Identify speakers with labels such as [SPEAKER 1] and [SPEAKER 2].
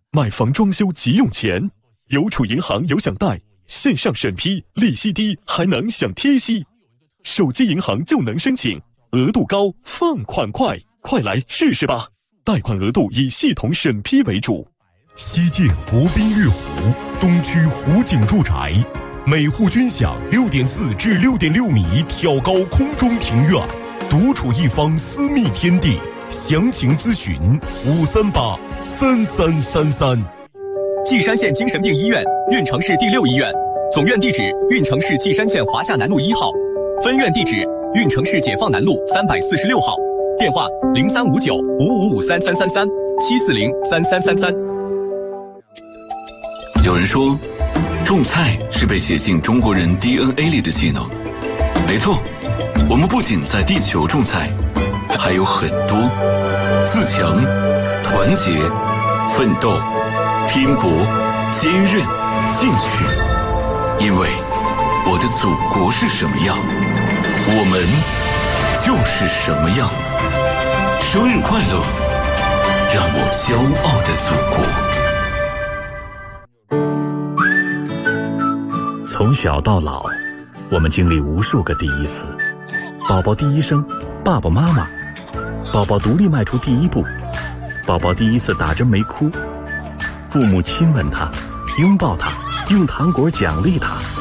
[SPEAKER 1] 买房装修急用钱，邮储银行有享贷，线上审批，利息低，还能享贴息。手机银行就能申请，额度高，放款快，快来试试吧！贷款额度以系统审批为主。
[SPEAKER 2] 西建国宾悦湖东区湖景住宅，每户均享6.4至6.6米挑高空中庭院，独处一方私密天地。详情咨询538-3333。
[SPEAKER 3] 稷山县精神病医院，运城市第6医院，总院地址运城市稷山县华夏南路1号，分院地址运城市解放南路346号，电话035955533337403333。
[SPEAKER 4] 有人说，种菜是被写进中国人 DNA 里的技能。没错，我们不仅在地球种菜，还有很多自强、团结、奋斗、拼搏、坚韧、进取。因为我的祖国是什么样，我们就是什么样。生日快乐，让我骄傲的祖
[SPEAKER 5] 国。从小到老，我们经历无数个第一次：宝宝第一声，爸爸妈妈；宝宝独立迈出第一步，宝宝第一次打针没哭，父母亲吻他，拥抱他，用糖果奖励他。